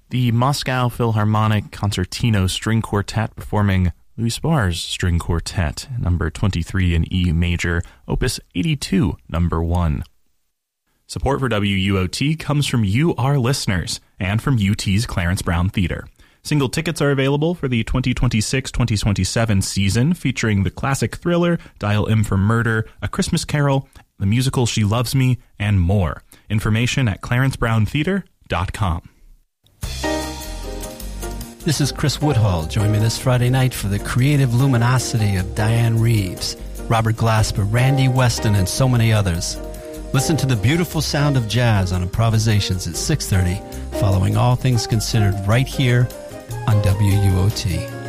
The Moscow Philharmonic Concertino String Quartet performing Louis Sparr's String Quartet, number 23 in E major, opus 82, number 1. Support for WUOT comes from you, our listeners, and from UT's Clarence Brown Theater. Single tickets are available for the 2026-2027 season, featuring the classic thriller, Dial M for Murder, A Christmas Carol, the musical She Loves Me, and more. Information at clarencebrowntheater.com. This is Chris Woodhull. Join me this Friday night for the creative luminosity of Diane Reeves, Robert Glasper, Randy Weston, and so many others. Listen to the beautiful sound of jazz on Improvisations at 6:30, following All Things Considered right here on WUOT.